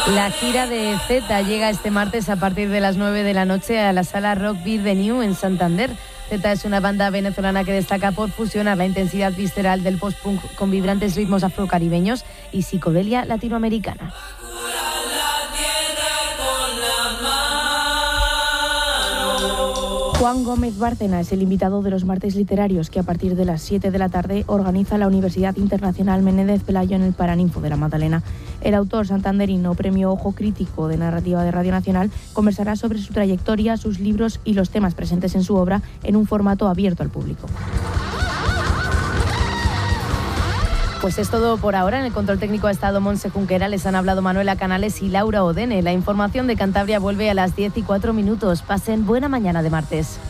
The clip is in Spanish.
La gira de Zeta llega este martes a partir de las 9 de la noche a la sala Rock Beer Venue en Santander. Zeta es una banda venezolana que destaca por fusionar la intensidad visceral del post-punk con vibrantes ritmos afrocaribeños y psicodelia latinoamericana. Juan Gómez Bárcena es el invitado de los martes literarios que a partir de las 7 de la tarde organiza la Universidad Internacional Menéndez Pelayo en el Paraninfo de la Magdalena. El autor santanderino, premio Ojo Crítico de Narrativa de Radio Nacional, conversará sobre su trayectoria, sus libros y los temas presentes en su obra en un formato abierto al público. Pues es todo por ahora. En el control técnico ha estado Monse Junquera, les han hablado Manuela Canales y Laura Odene. La información de Cantabria vuelve a las 10:04. Pasen buena mañana de martes.